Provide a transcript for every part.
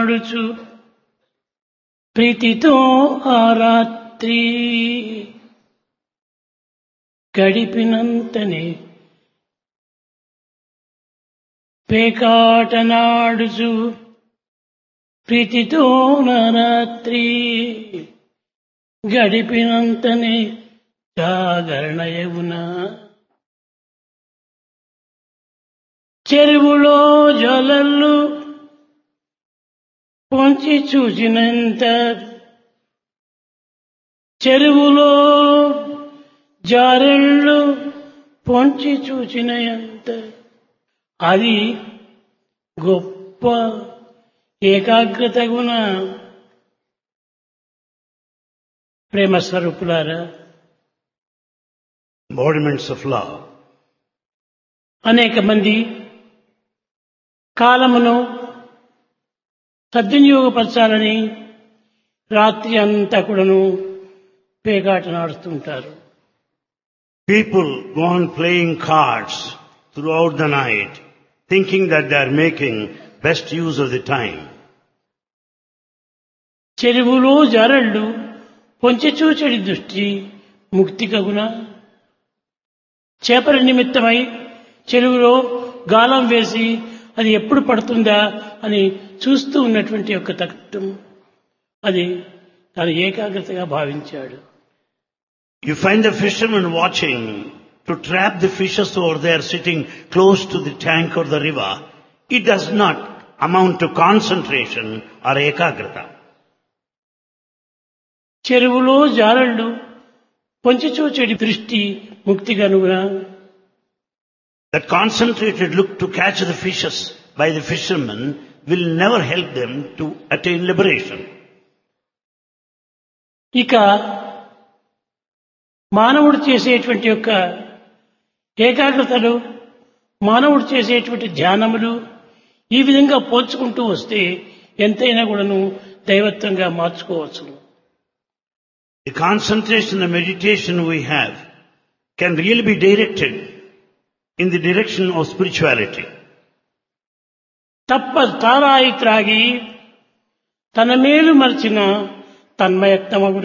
నడుచు ప్రీతితో ఆ రాత్రి గడిపినంతనే పేకాటనాడుచు ప్రీతితో నా రాత్రి గడిపినంతనే జాగరణయవున చెరువులో జలళ్ళు పొంచి చూసినంత చెరువులో జారెళ్ళు పొంచి చూసినంత అది గొప్ప ఏకాగ్రత గుణ. ప్రేమ స్వరూపులారా, embodiments of love. అనేక మంది కాలమును సద్వినియోగపరచాలని రాత్రి అంతా కూడాను పేకాటను ఆడుతుంటారు. People go on playing cards throughout the night, thinking that they are making best use of the time. చెరువులో జారళ్ళు పొంచి చూచెడి దృష్టి ముక్తి కగున. చేపల నిమిత్తమై చెరువులో గాలం వేసి అది ఎప్పుడు పడుతుందా అని చూస్తూ ఉన్నటువంటి యొక్క తత్వం అది తన ఏకాగ్రతగా భావించాడు. You find the fishermen watching to trap the fishes over there sitting close to the tank or the river. It does not amount to concentration or ekagrata. చెరువులో జారళ్ళు పొంచి చూచెడి దృష్టి ముక్తి కనుగొన. That concentrated look to catch the fishes by the fishermen will never help them to attain liberation. ఇక మానవుడు చేసేటువంటి యొక్క ఏకాగ్రతలు, మానవుడు చేసేటువంటి ధ్యానములు ఈ విధంగా పోల్చుకుంటూ వస్తే ఎంతైనా కూడాను దైవత్వంగా మార్చుకోవచ్చు. The concentration and meditation we have can really be directed in the direction of spirituality. తప్ప తారాయి త్రాగి తన మేలు మర్చిన తన్మయత్నమగున.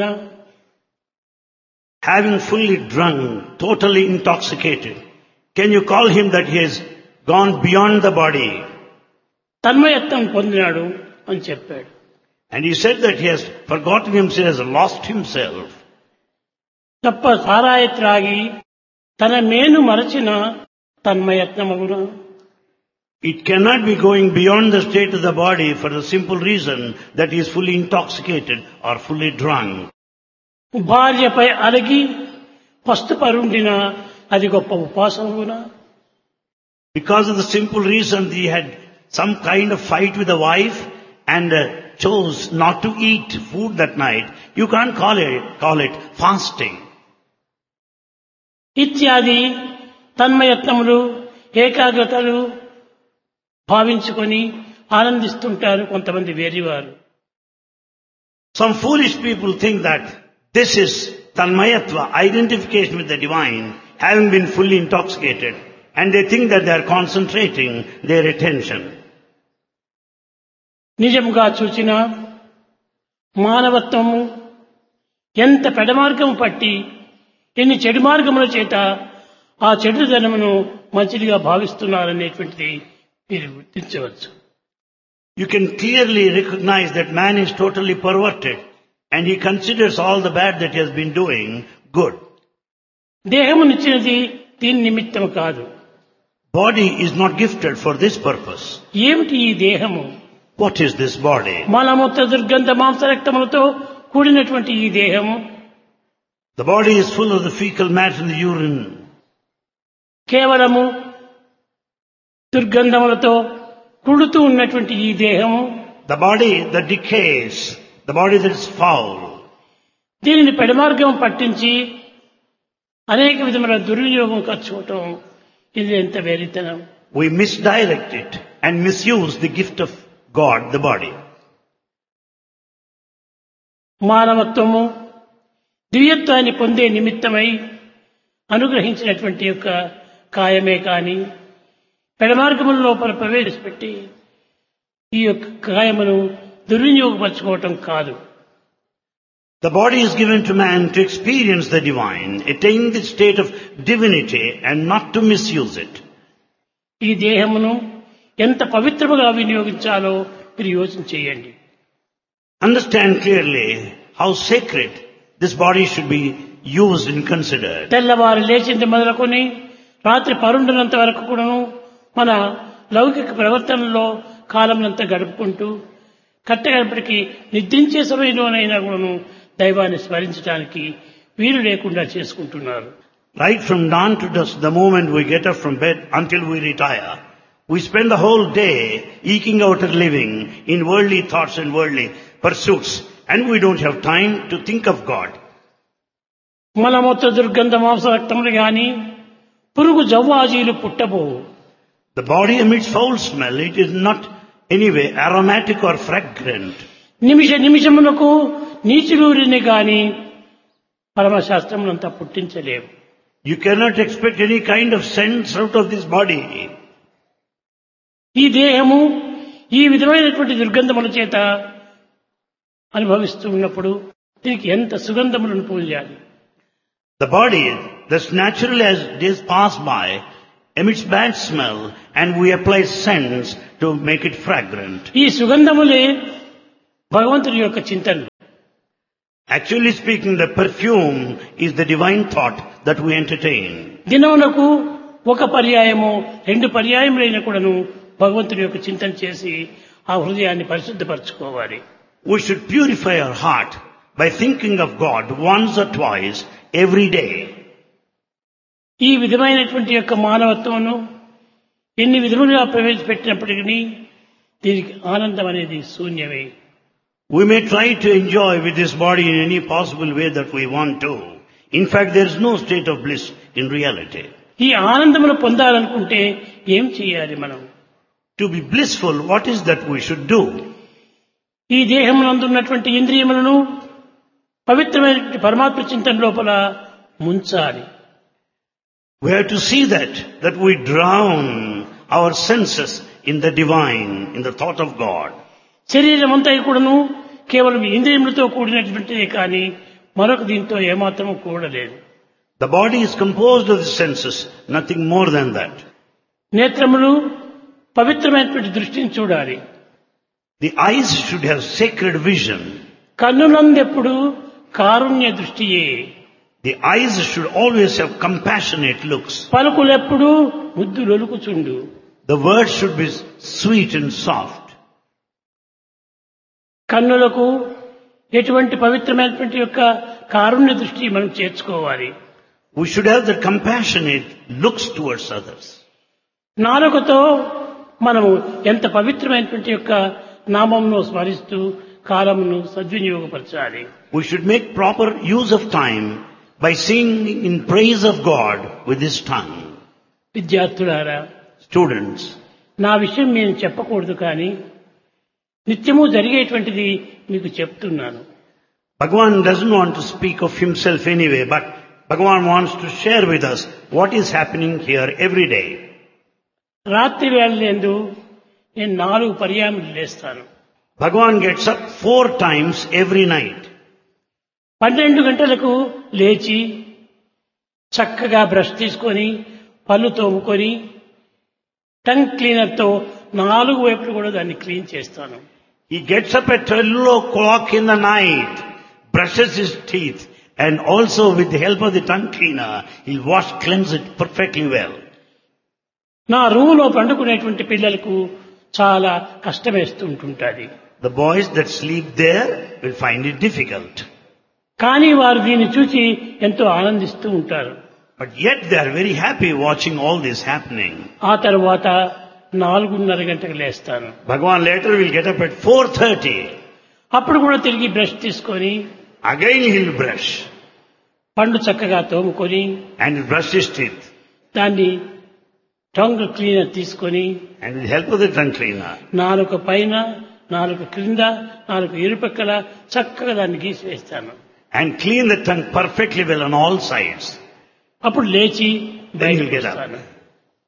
Having fully drunk, totally intoxicated, can you call him that he has gone beyond the body? తన్మయత్వం పొందినాడు అని చెప్పాడు. And he said that he has forgotten himself, has lost himself. తప్ప తారాయి త్రాగి తన మేలు మరచిన తన్మయత్నమగున. It cannot be going beyond the state of the body for the simple reason that he is fully intoxicated or fully drunk. భార్యపై అలగి పస్తు పరుండిన అది గొప్ప ఉపాసనగున. Because of the simple reason that he had some kind of fight with the wife and chose not to eat food that night, you can't call it fasting. ఇత్యాది తన్మయత్నములు, ఏకాగ్రతలు భావించుకొని ఆనందిస్తుంటారు కొంతమంది వేరివారు. Some foolish people think that this is tanmayatva, identification with the divine, having been fully intoxicated, and they think that they are concentrating their attention. నిజముగా చూచిన మానవత్వము ఎంత పెడమార్గము పట్టి ఎన్ని చెడు మార్గముల చేత ఆ చెడుదనమును మంచిదిగా భావిస్తున్నారనేటువంటిది మీరు గుర్తించవచ్చు. You can clearly recognize that man is totally perverted and he considers all the bad that he has been doing good. దేహమునిచ్చినది దీని నిమిత్తము కాదు. Body is not gifted for this purpose. ఏమిటి ఈ దేహము? What is this body? మలమూత్ర దుర్గంధ మాంసరక్తములతో కూడినటువంటి ఈ దేహము. The body is full of the fecal matter and the urine. కేవలము దుర్గంధములతో కుడుతూ ఉన్నటువంటి ఈ దేహము. The body that decays, the body that is foul. దీనిని పెడమార్గం పట్టించి అనేక విధముల దుర్వినియోగం ఖర్చుకోవటం ఇది ఎంత వేరితనం. We misdirect it and misuse the gift of God, the body. మానవత్వము దివ్యత్వాన్ని పొందే నిమిత్తమై అనుగ్రహించినటువంటి యొక్క కాయమే కాని పెడమార్గముల లోపల ప్రవేశపెట్టి ఈ యొక్క కాయమును దుర్వినియోగపరచుకోవటం కాదు. The body is given to man to experience the divine, attain the state of divinity and not to misuse it. ఈ దేహమును ఎంత పవిత్రముగా వినియోగించాలో మీరు యోచన చేయండి. Understand clearly how sacred this body should be used and considered. తెల్లవారు లేచింది మొదలుకొని రాత్రి పరుండునంత వరకు కూడాను మన లౌకిక ప్రవర్తనలో కాలమునంతా గడుపుకుంటూ కట్టగడపటికి నిద్రించే సమయంలోనైనా కూడాను దైవాన్ని స్మరించడానికి వీలు లేకుండా చేసుకుంటున్నారు. Right from dawn to dusk, the moment we get up from bed until we retire, we spend the whole day eking out a living in worldly thoughts and worldly pursuits, and we don't have time to think of God. మలమూత్ర దుర్గంధ మాంసరక్తములు గాని పురుగు జవ్వాజీలు పుట్టబోవు. The body emits foul smell. It is not anyway aromatic or fragrant. నిమిషమునకు నీచులూరిని గాని పరమశాస్త్రమునంతా పుట్టించలేవు. You cannot expect any kind of sense out of this body. ఈ దేహము ఈ విధమైనటువంటి దుర్గంధముల చేత అనుభవిస్తూ ఉన్నప్పుడు దీనికి ఎంత సుగంధములను పూయాలి. The body, thus naturally as days pass by, emits bad smell and we apply scents to make it fragrant. ఈ సుగంధములే భగవంతుని యొక్క చింతన. Actually speaking, the perfume is the divine thought that we entertain. దినమునకు ఒక పర్యాయము రెండు పర్యాయములైన కూడాను భగవంతుని యొక్క చింతన చేసి ఆ హృదయాన్ని పరిశుద్ధపరచుకోవాలి. We should purify our heart by thinking of God once or twice every day. ఈ విధమైనటువంటి యొక్క మానవత్వమును ఎన్ని విధములుగా ప్రవేశపెట్టినప్పటికీ దీనికి ఆనందం అనేది శూన్యమే. We may try to enjoy with this body in any possible way that we want to. In fact, there is no state of bliss in reality. ఈ ఆనందమును పొందాలనుకుంటే ఏం చేయాలి మనం? To be blissful, what is that we should do? ఈ దేహమునందున్నటువంటి ఇంద్రియములను పవిత్రమైనటువంటి పరమాత్మ చింతన లోపల ముంచాలి. We have to see that we drown our senses in the divine, in the thought of God. శరీరం అంతా కూడాను కేవలం ఇంద్రియములతో కూడినటువంటిదే కానీ మరొక దీంతో ఏమాత్రము కూడలేదు. The body is composed of the senses, nothing more than that. నేత్రములు పవిత్రమైనటువంటి దృష్టిని చూడాలి. The eyes should have sacred vision. కన్నులందెప్పుడు Karunya దృష్టియే. The eyes should always have compassionate looks. పలుకులెప్పుడు ముద్దులొలుకుచుండు. The words should be sweet and soft. కన్నులకు ఎటువంటి పవిత్రమైనటువంటి యొక్క కారుణ్య దృష్టి మనం చేర్చుకోవాలి. We should have the compassionate looks towards others. నాలుకతో మనము ఎంత పవిత్రమైనటువంటి యొక్క నామమును స్మరిస్తూ కాలమును సద్వినియోగపరచాలి. We should make proper use of time by singing in praise of God with this tongue. విద్యార్థులారా, Students, నా విషయం నేను చెప్పకూడదు కానీ నిత్యము జరిగేటువంటిది మీకు చెప్తున్నాను. Bhagavan doesn't want to speak of himself anyway, but Bhagavan wants to share with us what is happening here every day. రాత్రి వేళలందు నేను 4 పర్యాయములు లేస్తాను. Bhagavan gets up 4 times every night. 12 గంటలకు లేచి చక్కగా బ్రష్ తీసుకొని పళ్ళు తోముకొని టంగ్ క్లీనర్తో 4 వైపులు కూడా దాన్ని క్లీన్ చేస్తాను. He gets up at 12 o'clock in the night, brushes his teeth, and also with the help of the tongue cleaner, he'll cleanse it perfectly well. నా రూములో పండుకునేటువంటి పిల్లలకు చాలా కష్టమేస్తూ ఉంటుంటుంది. The boys that sleep there will find it difficult. కానీ వారు దీన్ని చూసి ఎంతో ఆనందిస్తూ ఉంటారు. But yet they are very happy watching all this happening. ఆ తర్వాత 4:30 గంటలకు లేస్తాను. Bhagavan later will get up at 4:30. అప్పుడు కూడా తిరిగి బ్రష్ తీసుకొని Again he'll brush. పండు చక్కగా తోముకొని And he'll brush his teeth. దాన్ని టంగ్ క్లీనర్ తీసుకొని And with the help of the tongue cleaner. నాలుక పైన, నాలుక క్రింద, నాలుక ఇరుపక్కల చక్కగా దాన్ని గీసివేస్తాను. And clean the tongue perfectly well on all sides. అప్పుడు లేచి Then he'll get up.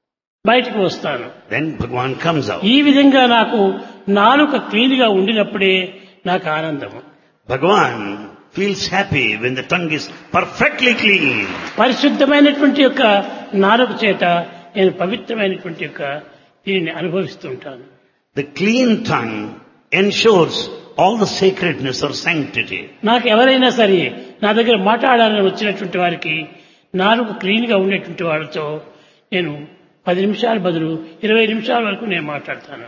బయటకు వస్తాను. Then Bhagavan comes out. ఈ విధంగా నాకు నాలుక క్లీన్ గా ఉండినప్పుడే నాకు ఆనందము. Bhagavan feels happy when the tongue is perfectly clean. పరిశుద్ధమైనటువంటి యొక్క నాలుక చేత నేను పవిత్రమైనటువంటి యొక్క దీనిని అనుభవిస్తుంటాను. The clean tongue ensures all the sacredness or sanctity. నాకు ఎవరైనా సరే నా దగ్గర మాట్లాడాలని వచ్చినటువంటి వారికి నాలుక క్లీన్ గా ఉండేటువంటి వాళ్ళతో నేను 10 నిమిషాల బదులు 20 నిమిషాల వరకు నేను మాట్లాడతాను.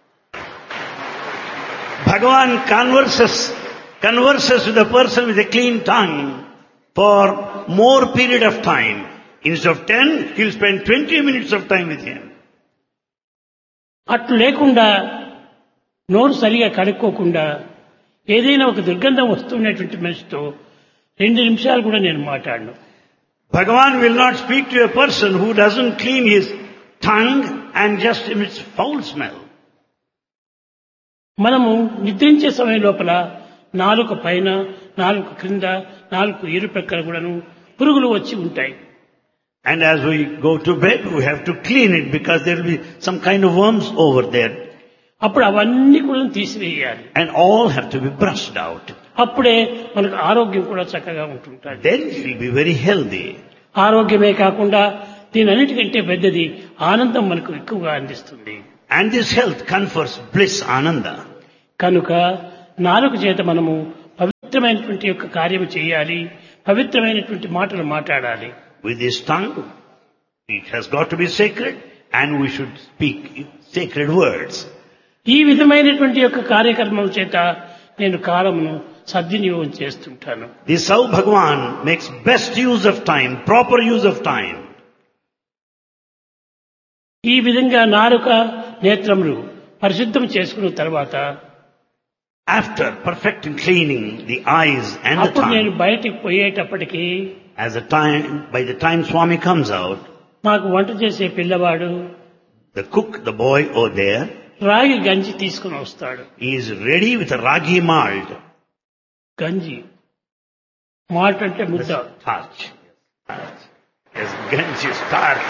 Bhagavan converses with a person with a clean tongue for more period of time. Instead of 10, he'll spend 20 minutes of time with him. అట్లు లేకుండా నోరు సరిగా కడుక్కోకుండా ఏదైనా ఒక దుర్గంధం వస్తున్నటువంటి మనిషితో 2 నిమిషాలు కూడా నేను మాట్లాడను. Bhagavan will not speak to a person who doesn't clean his tongue and just emits foul smell. మనము నిద్రించే సమయం లోపల నాలుక పైన, నాలుక క్రింద, నాలుగు ఇరుప్రక్కల కూడాను పురుగులు వచ్చి ఉంటాయి. And as we go to bed, we have to clean it because there will be some kind of worms over there. అప్పుడు అవన్నీ కూడా తీసివేయాలి. And all have to be brushed out. అప్పుడే మనకు ఆరోగ్యం కూడా చక్కగా ఉంటుంటుంది. Then you will be very healthy. ఆరోగ్యమే కాకుండా దీని అన్నిటికంటే పెద్దది ఆనందం మనకు ఎక్కువగా అందిస్తుంది. And this health confers bliss, ananda. కనుక నాలుక చేత మనము పవిత్రమైనటువంటి యొక్క కార్యము చేయాలి, పవిత్రమైనటువంటి మాటలు మాట్లాడాలి. With this tongue, it has got to be sacred and we should speak sacred words. ఈ విధమైనటువంటి యొక్క కార్యక్రమం చేత నేను కాలమును సద్వినియోగం చేస్తుంటాను. This how Bhagavan makes best use of time, proper use of time. ఈ విధంగా నాలుక నేత్రములు పరిశుద్ధం చేసుకున్న తర్వాత After perfecting cleaning the eyes and the అప్పుడు నేను tongue, బయటికి పోయేటప్పటికి by the time Swami comes out, మాకు వంట చేసే పిల్లవాడు the cook, the boy over there, రాగి గంజి తీసుకుని వస్తాడు. he is ready with a ragi malt. గంజి మాల్ట్ అంటే ముద్ద. Starch. Yes, ganji is starch.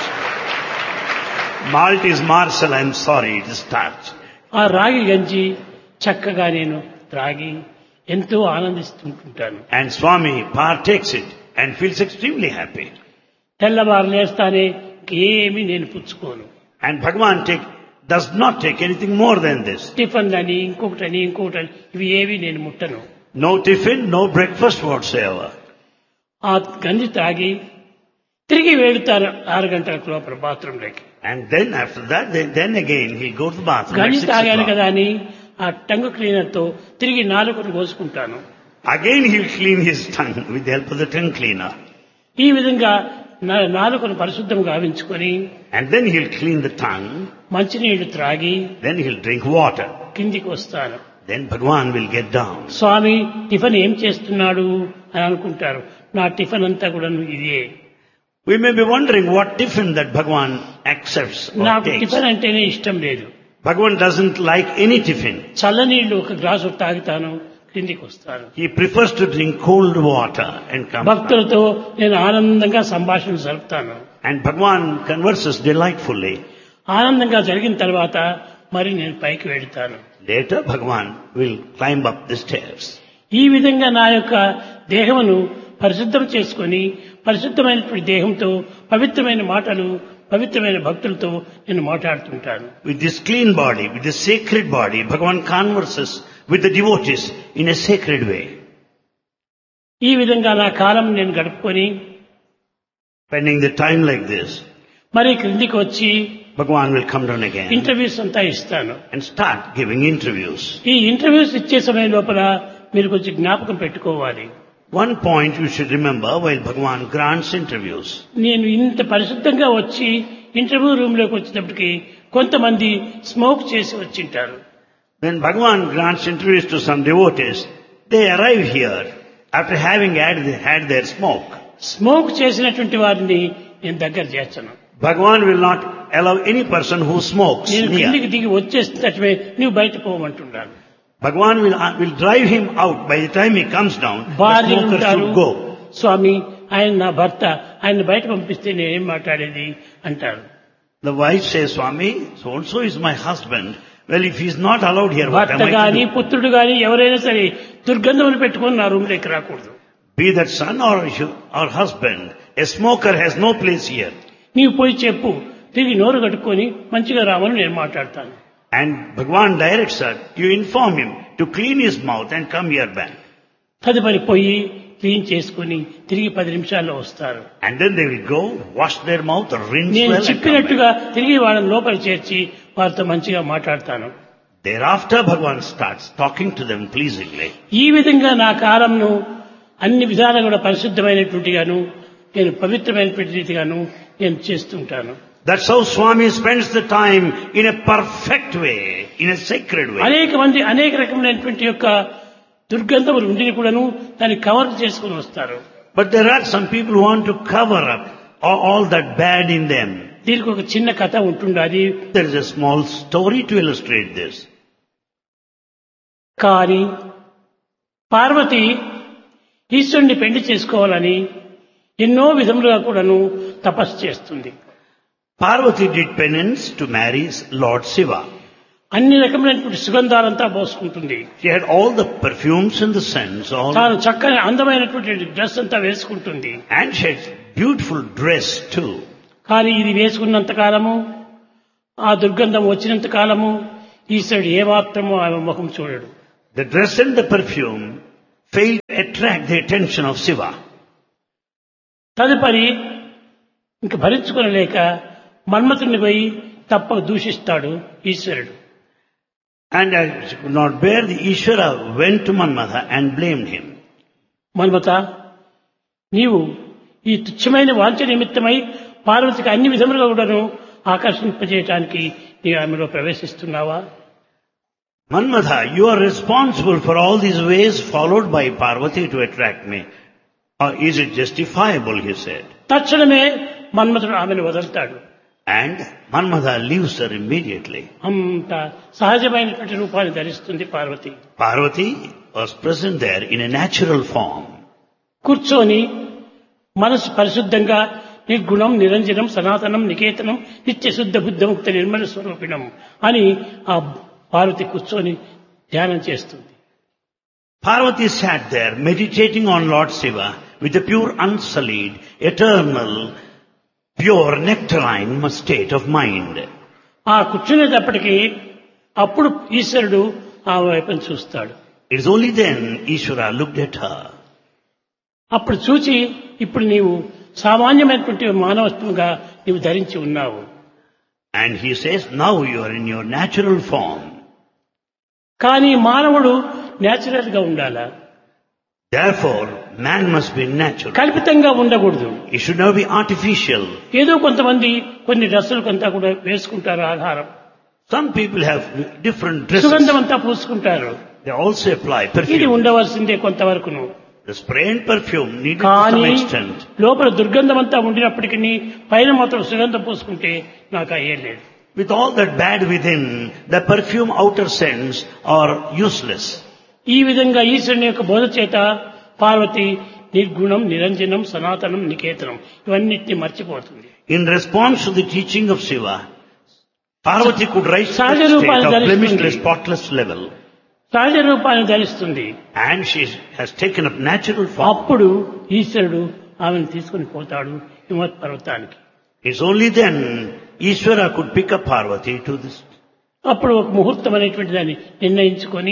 Malt is marcel, I'm sorry, it is starch. ఆ రాగి గంజి చక్కగా నేను త్రాగి ఎంతో ఆనందిస్తుంటాను. And Swami partakes it and feels extremely happy. తెల్లవారు లేస్తానే ఏమీ నేను పుచ్చుకోను. And Bhagavan does not take anything more than this. టిఫిన్లని ఇంకొకటని ఇవి ఏవి నేను ముట్టను. No tiffin, no breakfast whatsoever. ఆ గంజి తాగి తిరిగి వెళ్తాను 6 గంటల లోపల బాత్రూంలోకి. And then after that, then again he goes to the bathroom. గంజి At 6 తాగాను o'clock. కదా అని ఆ టంగ్ క్లీనర్ తో తిరిగి నాలుకను కోసుకుంటాను. Again he'll clean his tongue with the help of the tongue cleaner. ఈ విధంగా నాలుకను పరిశుద్ధంగా గావించుకొని And then he'll clean the tongue. మంచినీళ్లు త్రాగి Then he'll drink water. కిందికి వస్తాను. Then Bhagavan will get down. Swamy tiffin ఏం చేస్తున్నాడు అని అనుకుంటారు. నా టిఫిన్ అంతా కూడా ఇదే. We may be wondering what tiffin that Bhagavan accepts or నాకు takes. టిఫిన్ అంటేనే ఇష్టం లేదు. Bhagavan doesn't like any tiffin. చల్లనీళ్లు ఒక గ్లాసు తాగుతాను, కిందికి వస్తాను. He prefers to drink cold water and come back. భక్తులతో నేను ఆనందంగా సంభాషణ జరుపుతాను. And Bhagavan converses delightfully. ఆనందంగా జరిగిన తర్వాత మరి నేను పైకి వెళ్తాను. Later Bhagavan will climb up the stairs. ఈ విధంగా నా యొక్క దేహమును పరిశుద్ధం చేసుకొని పరిశుద్ధమైనటువంటి దేహంతో పవిత్రమైన మాటలు, పవిత్రమైన భక్తులతో నేను మాట్లాడుతుంటాను. With this clean body, with this sacred body, Bhagavan converses with the devotees in a sacred way. ఈ విధంగా నా కాలం నేను గడుపుకొని Spending the time like this, మరి క్రిందికి వచ్చి Bhagavan will come down again interviews అంతా ఇస్తాను. and start giving interviews. ఈ ఇంటర్వ్యూస్ ఇచ్చే సమయం లోపల మీరు కొంచెం జ్ఞాపకం పెట్టుకోవాలి. One point you should remember while Bhagavan grants interviews. నేను ఇంత పరిశుద్ధంగా వచ్చి ఇంటర్వ్యూ రూమ్ లోకి వచ్చేటప్పటికి కొంతమంది స్మోక్ చేసి వచ్చింటారు. When Bhagavan grants interviews to some devotees, they arrive here after having had their smoke. Smoke చేసినటువంటి వారిని నేను దగ్గర చేర్చను. Bhagavan will not allow any person who smokes నేను near. కిందికి దిగి వచ్చేస్తే నువ్వు బయట పోవమంటున్నాను. Bhagavan will drive him out. By the time he comes down, the భార్యలు smoker ఉంటారు, should go. స్వామి ఆయన నా భర్త, ఆయన బయట పంపిస్తే నేనేం మాట్లాడేది అంటారు. The wife says, Swami, so-and-so is my husband. Well, if he's not allowed here, what am భర్త I to గాని do? పుత్రుడు గాని ఎవరైనా సరే దుర్గంధములు పెట్టుకొని నా రూమ్ లోకి రాకూడదు. Be that son or husband, a smoker has no place here. నీవు పోయి చెప్పు, తిరిగి నోరు కట్టుకొని మంచిగా రామని నేను మాట్లాడతాను. And Bhagavan directs her, you inform him to clean his mouth and come here back. తదుపరి పోయి క్లీన్ చేసుకుని తిరిగి 10 నిమిషాల్లో వస్తారు. And then they will go, wash their mouth, rinse నేను well and come back. చెప్పినట్టుగా తిరిగి వాళ్ళని లోపల చేర్చి వారితో మంచిగా మాట్లాడతాను. Thereafter Bhagavan starts talking to them pleasingly. ఈ విధంగా నా కాలంను అన్ని విధాలుగా కూడా పరిశుద్ధమైనటువంటిగాను నేను పవిత్రమైనటువంటి రీతిగాను నేను చేస్తుంటాను. That's how Swami spends the time in a perfect way, in a sacred way. అనేక మంది అనేక రకమైనటువంటి యొక్క దుర్గంధములు ఉండిని కూడాను దాన్ని కవర్ చేసుకుని వస్తారు. But there are some people who want to cover up all that bad in them. దీనికి ఒక చిన్న కథ ఉంటుండాలి. There is a small story to illustrate this. కానీ పార్వతి ఈశ్వరుని పెళ్లి చేసుకోవాలని ఎన్నో విధములుగా కూడాను తపస్సు చేస్తుంది. Parvati did penance to marry Lord Shiva. అన్ని రకమైనటువంటి సుగంధాలంతా పోసుకుంటుంది. She had all the perfumes and the scents, తాను చక్కని అందమైనటువంటి డ్రెస్ అంతా వేసుకుంటుంది. and she had beautiful dress too. కానీ ఇది వేసుకున్నంత కాలము ఆ దుర్గంధం వచ్చినంత కాలము ఈశ్వరుడు ఏమాత్రమో ఆమె ముఖం చూడడు. The dress and the perfume failed to attract the attention of Shiva. తదుపరి ఇంక భరించుకోలేక మన్మథుని పోయి తప్ప దూషిస్తాడు ఈశ్వరుడు. And as she could not bear, the Ishvara went to Manmatha and blamed him. Manmatha, నీవు ఈ తుచ్చమైన వాంఛ నిమిత్తమై పార్వతికి అన్ని విధములుగా కూడాను ఆకర్షింపజేయటానికి నీ ఆమెలో ప్రవేశిస్తున్నావా? Manmatha, you are responsible for all these ways followed by Parvati to attract me. Or is it justifiable, he said. తక్షణమే మన్మథుడు ఆమెను వదులుతాడు. And Manmatha leaves her immediately. అంత సహజమైనటువంటి రూపాన్ని ధరిస్తుంది Parvati. Parvati was present there in a natural form. కూర్చొని మనసు పరిశుద్ధంగా నిర్గుణం నిరంజనం సనాతనం నికేతనం నిత్య శుద్ధ బుద్ధముక్త నిర్మల స్వరూపిణం అని ఆ పార్వతి కూర్చొని ధ్యానం చేస్తుంది. Parvati sat there meditating on Lord Shiva with a pure, unsullied, eternal, pure, nectarine state of mind. ఆ కూర్చునేటప్పటికీ అప్పుడు ఈశ్వరుడు ఆ వైపును చూస్తాడు. It is only then Ishvara looked at her. అప్పుడు చూచి ఇప్పుడు నీవు సామాన్యమైనటువంటి మానవత్వంగా నీవు ధరించి ఉన్నావు. And he says, now you are in your natural form. కానీ మానవుడు నేచురల్ గా ఉండాలా? Therefore, man must be natural. కల్పితంగా ఉండకూడదు. He should never be artificial. ఏదో కొంతమంది కొన్ని డ్రెస్సులు కొంత కూడా వేసుకుంటారు ఆధారం. Some people have different dresses. సుగంధం అంతా పూసుకుంటారు. They also apply ఇది perfume. ఉండవలసిందే కొంతవరకును. The spray and perfume needed to కానీ some extent. లోపల దుర్గంధం అంతా ఉండినప్పటికీ పైన మాత్రం సుగంధం పూసుకుంటే నాకు అయ్యేలేదు. With all that bad within, the perfume outer scents are useless. ఈ విధంగా ఈశ్వరుని యొక్క బోధ చేత పార్వతి నిర్గుణం నిరంజనం సనాతనం నికేతనం ఇవన్నిటిని మర్చిపోతుంది. In response to the teaching of Shiva, Parvati could rise to the సహజ state రూపాన్ని of ధరిస్తుంది. blemishless, spotless level. సహజ రూపాన్ని ధరిస్తుంది. And she has taken up natural form. అప్పుడు ఈశ్వరుడు ఆమెను తీసుకుని పోతాడు హిమవత్ పర్వతానికి. It's only then Ishvara could pick up Parvati to this అప్పుడు ఒక ముహూర్తం అనేటువంటి దాన్ని నిర్ణయించుకొని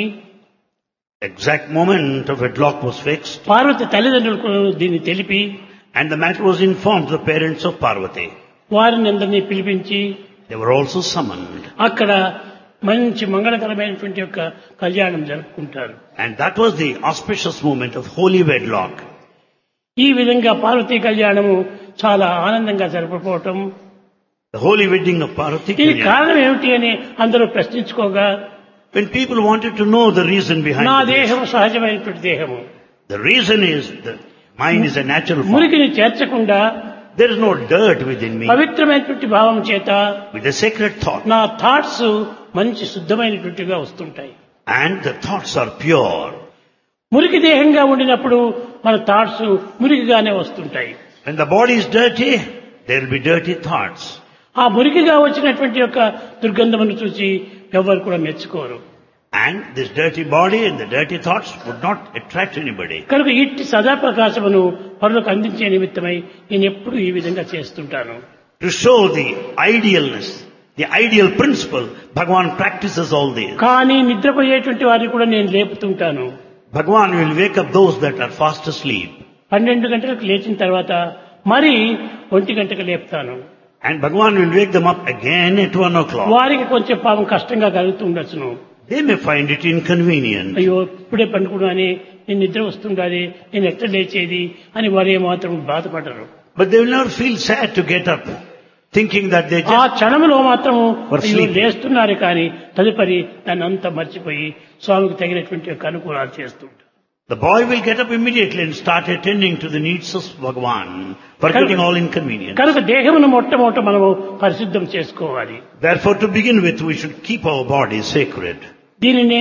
exact moment of wedlock was fixed. Parvati తల్లిదండ్రులకు దీన్ని తెలిపి And the matter was informed to the parents of Parvati. వారిని అందరినీ పిలిపించి They were also summoned. అక్కడ మంచి మంగళకరమైనటువంటి యొక్క కళ్యాణం జరుపుకుంటారు. And that was the auspicious moment of holy wedlock. ఈ విధంగా పార్వతీ కళ్యాణము చాలా ఆనందంగా జరపకపోవటం. The holy wedding of Parvati. దీనికి కారణం ఏమిటి అని అందరూ ప్రశ్నించుకోగా When people wanted to know the reason behind నా this, దేహము సహజమైనటువంటి దేహము, the reason is that mine is a natural form. మురికిని చేర్చకుండా There is no dirt within me. పవిత్రమైనటువంటి భావం చేత With a sacred thought. నా థాట్స్ మంచి శుద్ధమైనటువంటిగా వస్తుంటాయి. And the thoughts are pure. మురికి దేహంగా ఉండినప్పుడు మన థాట్స్ మురికిగానే వస్తుంటాయి. When the body is dirty, there will be dirty thoughts. ఆ మురికిగా వచ్చినటువంటి యొక్క దుర్గంధమును చూసి ఎవరు కూడా మెచ్చుకోరు. And this dirty body and the dirty thoughts would not attract anybody. కనుక ఇట్టి సదాప్రకాశమును పరులకు అందించే నిమిత్తమై నేను ఎప్పుడు ఈ విధంగా చేస్తుంటాను. To show the idealness, the ideal principle, Bhagavan practices all this. కానీ నిద్రపోయేటువంటి వారిని కూడా నేను లేపుతుంటాను. Bhagavan will wake up those that are fast asleep. 12 గంటలకు లేచిన తర్వాత మరి 1 గంటకు లేపుతాను. And Bhagavan will wake them up again at 1 o'clock. వారికి కొంచెం పాపం కష్టంగా కలుగుతుండొచ్చును. They may find it inconvenient. అయ్యో ఇప్పుడే పండుకున్నానే, నేను నిద్ర వస్తుండాలి, నేను ఎట్లా లేచేది అని వారు ఏమాత్రం బాధపడరు. But they will never feel sad to get up, thinking that they ఆ just... క్షణంలో మాత్రం Or అయ్యో sleeping. లేస్తున్నారు కానీ తదుపరి దాన్ని అంతా మర్చిపోయి స్వామికి తగినటువంటి యొక్క అనుకూలాలు చేస్తుంటారు. The boy will get up immediately and start attending to the needs of Bhagavan, forgetting all inconvenience. కనుక దేహమును మొట్టమొదట మనము పరిశుద్ధం చేసుకోవాలి. Therefore, to begin with, we should keep our body sacred. దీనినే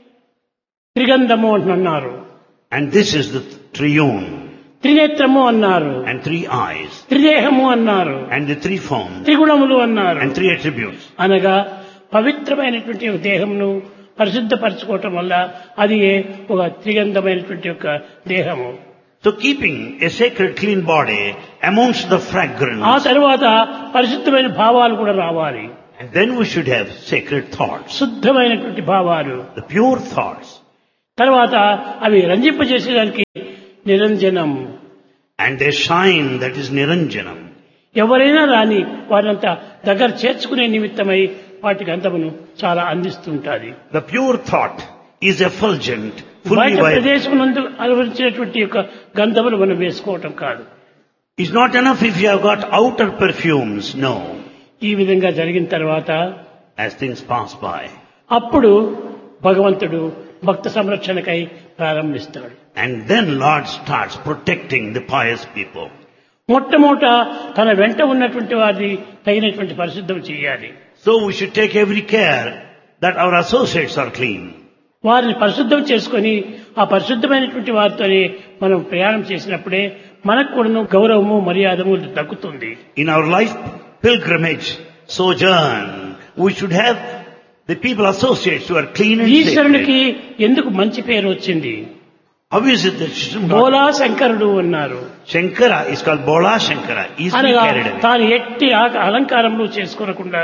త్రిగంధము అన్నారు, And this is the triune, త్రినేత్రము అన్నారు, and 3 eyes, త్రిదేహము అన్నారు, and the 3 forms, త్రిగుణములు అన్నారు. and 3 attributes. అనగా పవిత్రమైనటువంటి ఒక దేహమును పరిశుద్ధపరచుకోవటం వల్ల అది ఒక త్రిగంధమైనటువంటి యొక్క దేహము. So keeping a sacred clean body amongst the fragrance, ఆ తరువాత పరిశుద్ధమైన భావాలు కూడా రావాలి. and then we should have sacred thoughts, శుద్ధమైనటువంటి భావాలు. the pure thoughts, తర్వాత అవి రంజింపజేసేదానికి నిరంజనం. and they shine, that is Niranjanam. ఎవరైనా రాని వారంతా దగ్గర చేర్చుకునే నిమిత్తమై వాటి గంధమును చాలా అందిస్తుంటాది. The pure thought is effulgent, fully బయట vibrant. ప్రదేశం నందు అనుభవించినటువంటి యొక్క గంధములు మనం వేసుకోవటం కాదు. It's not enough if you have got outer perfumes, no. ఈ విధంగా జరిగిన తర్వాత As things pass by, అప్పుడు భగవంతుడు భక్త సంరక్షణకై ప్రారంభిస్తాడు. and then Lord starts protecting the pious people. మొట్టమొదట తన వెంట ఉన్నటువంటి వారిని తగినటువంటి పరిశుద్ధం చేయాలి. So we should take every care that our associates are clean. వారిని పరిశుద్ధం చేసుకొని ఆ పరిశుద్ధమైనటువంటి వారితోనే మనం ప్రయాణం చేసినప్పుడే మనకు కూడా గౌరవము మర్యాదము దక్కుతుంది. In our life pilgrimage, sojourn, we should have the people associates who are clean and ఈశ్వరునికి sacred. ఎందుకు మంచి పేరు వచ్చింది? How is it that బోలా శంకరుడు అన్నారు. Shankara is called Bola Shankara, easily అనగా carried away. తాను ఎట్టి అలంకారములు చేసుకోకుండా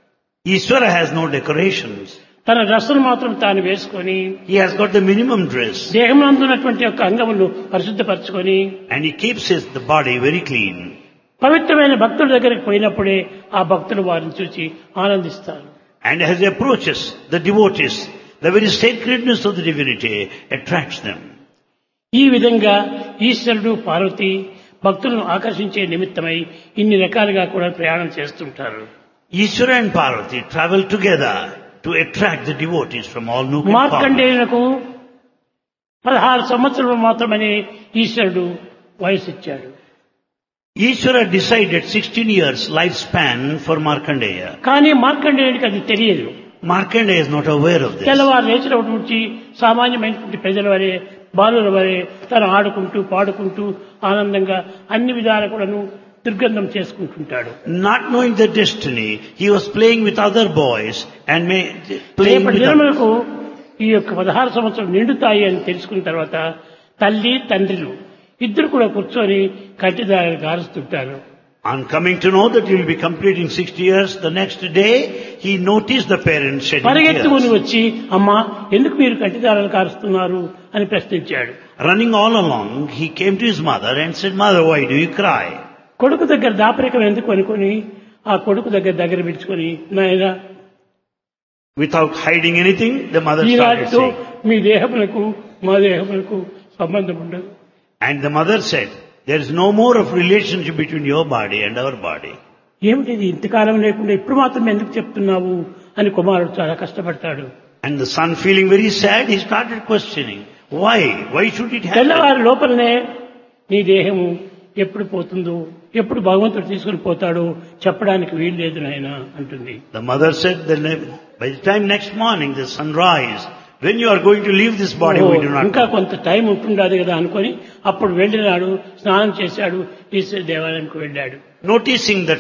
Ishvara has no decorations. తన డ్రెస్సును మాత్రం తాను వేసుకొని He has got the minimum dress, దేహంలో ఉన్నటువంటి యొక్క అంగములు పరిశుద్ధపరచుకొని and he keeps the body very clean. పవిత్రమైన భక్తుల దగ్గరికి పోయినప్పుడే ఆ భక్తులు వారిని చూసి ఆనందిస్తారు. And as he approaches the devotees, the very sacredness of the divinity attracts them. ఈ విధంగా ఈశ్వరుడు పార్వతి భక్తులను ఆకర్షించే నిమిత్తమై ఇన్ని రకాలుగా కూడా ప్రయాణం చేస్తుంటారు. Ishvara and Parvati travel together to attract the devotees from all nook and corner. మార్కండేయునకు 16 సంవత్సరాలు మాత్రమే ఈశ్వరుడు వయసు ఇచ్చాడు. Ishvara decided 16 years lifespan for Markandeya. కానీ మార్కండేయుడికి అది తెలియదు. Markandeya is not aware of this. తెల్లవారు లేచినప్పటి నుంచి సామాన్యమైనటువంటి ప్రజల వరే బాలుల వరే తను ఆడుకుంటూ పాడుకుంటూ ఆనందంగా అన్ని విధాల కూడాను దుర్గంధం చేసుకుంటుంటాడు. Not knowing the destiny, he was playing with other boys and playing with others. దినములకు ఈ యొక్క 16 సంవత్సరాలు నిండుతాయి అని తెలుసుకున్న తర్వాత తల్లి తండ్రులు ఇద్దరు కూడా కూర్చొని కంటిదారులు గారుస్తుంటారు. On coming to know that he will be completing 60 years, the next day he noticed the parents shedding పరిగెత్తుకుని tears. వచ్చి అమ్మా ఎందుకు మీరు కంటిదారాలు కారుస్తున్నారు అని ప్రశ్నించాడు. Running all along, he came to his mother and said, "Mother, why do you cry?" కొడుకు దగ్గర దాపరికం ఎందుకు అనుకొని ఆ కొడుకు దగ్గర పిలుచుకొని నాయనా Without hiding anything, the mother started ఈనాటితో saying. మీ దేహములకు మా దేహములకు సంబంధం ఉండదు. And the mother said, "There is no more of relationship between your body and our body." ఏమిటిది ఇంతకాలం లేకుండా ఇప్పుడు మాత్రం ఎందుకు చెప్తున్నావు అని కుమారుడు చాలా కష్టపడతాడు. And the son, feeling very sad, he started questioning, why? Why should it happen? తెల్లవారి లోపలనే నీ దేహము ఎప్పుడు పోతుందో ఎప్పుడు భగవంతుడు తీసుకుని పోతాడో చెప్పడానికి వీలు లేదు నాయనా అంటుంది. The mother said, by the time next morning the sunrise, when you are going to leave this body, we do not ఇంకా know. కొంత టైం ఉంటుండదు కదా అనుకొని అప్పుడు వెళ్ళినాడు, స్నానం చేశాడు, ఈశ్వర దేవాలయానికి వెళ్ళాడు. Noticing that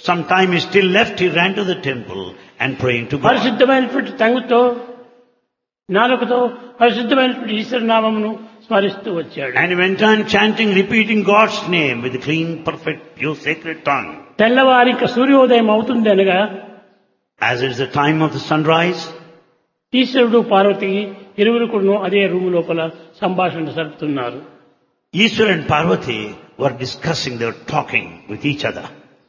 Some time is still left, he ran to the temple and praying to God. పరిశుద్ధమైనటువంటి తంగుతో నాలుకతో పరిశుద్ధమైనటువంటి ఈశ్వర నామమును స్మరిస్తూ వచ్చాడు. And he went on chanting, repeating God's name with a clean, perfect, pure, sacred tongue. తెల్లవారి ఇంకా సూర్యోదయం అవుతుంది అనగా As it is the time of the sunrise, ఈశ్వరుడు పార్వతి ఇరువురు కూడా అదే రూము లోపల సంభాషణ జరుపుతున్నారు. Ishwar and Parvati were discussing, they were talking with each other.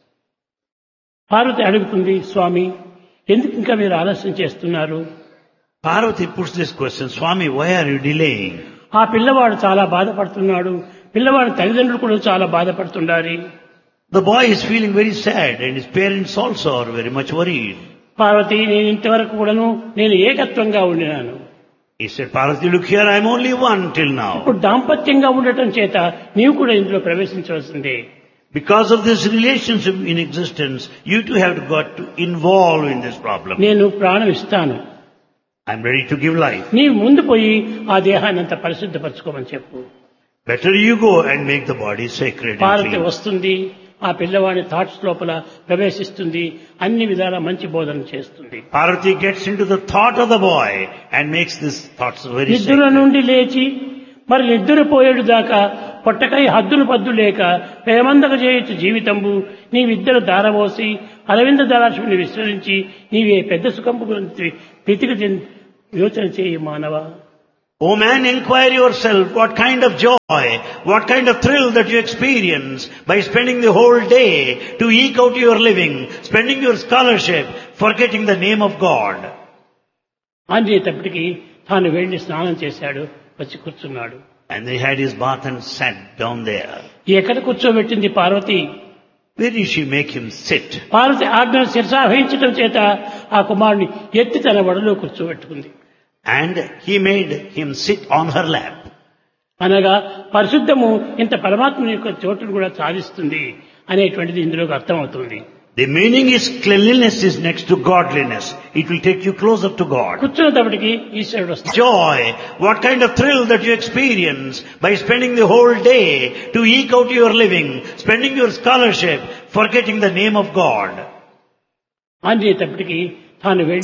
Parvati అడుగుతుంది, స్వామి ఎందుకు ఇంకా మీరు ఆలస్యం చేస్తున్నారు? Parvati puts this question, Swami, why are you delaying? ఆ పిల్లవాడు చాలా బాధపడుతున్నాడు, పిల్లవాడి తల్లిదండ్రులు కూడా చాలా బాధపడుతున్నారు. The boy is feeling very sad and his parents also are very much worried. Parvati, నేను ఇంతవరకు కూడాను నేను ఏకత్వంగా ఉండినాను. He said, Parvati, look here, I am only one till now. ఇప్పుడు దాంపత్యంగా ఉండటం చేత నీవు కూడా ఇందులో ప్రవేశించవలసిందే. Because of this relationship in existence, you too have got to involve in this problem. నేను ప్రాణం ఇస్తాను, I am ready to give life. నీవు ముందు పోయి ఆ దేహాన్ని అంతా పరిశుద్ధపరచుకోమని చెప్పు. Better you go and make the body sacred and Parvati clean. వస్తుంది, ఆ పిల్లవాడి థాట్స్ లోపల ప్రవేశిస్తుంది, అన్ని విధాల మంచి బోధన చేస్తుంది. Parvati gets into the thought of the boy and makes this thoughts very నిద్ర sacred. నుండి లేచి మరి నిద్రపోయేడు దాకా పొట్టకై హద్దులు పద్దు లేక ప్రేమందక చేయొచ్చు జీవితంబు నీవిద్దరు దారబోసి అరవింద దళాశ్విని విస్మరించి నీవే పెద్ద సుఖంపు గురించి ప్రీతికి యోచన చేయి మానవ. O man, inquire yourself what kind of joy, what kind of thrill that you experience by spending the whole day to eke out your living, spending your scholarship, forgetting the name of God. అనేటప్పటికీ తాను వెళ్లి స్నానం చేశాడు, వచ్చి కూర్చున్నాడు. And he had his bath and sat down there. ఎక్కడ కూర్చోబెట్టింది Parvati? Where did she make him sit? Parvati ఆజ్ఞను శిరసావహించడం చేత ఆ కుమారుని ఎత్తి తన వడలో కూర్చోబెట్టుకుంది. And he made him sit on her lap. అనగా పరిశుద్ధము ఇంత పరమాత్మ యొక్క చోటును కూడా సాధిస్తుంది అనేటువంటిది ఇందులోకి అర్థమవుతుంది. The meaning is cleanliness is next to godliness. It will take you closer to God. కూర్చున్నప్పటికీ ఈశ్వరుడు వస్తాడు. Joy, what kind of thrill that you experience by spending the whole day to eke out your living, spending your scholarship, forgetting the name of God. అనేటప్పటికీ తాను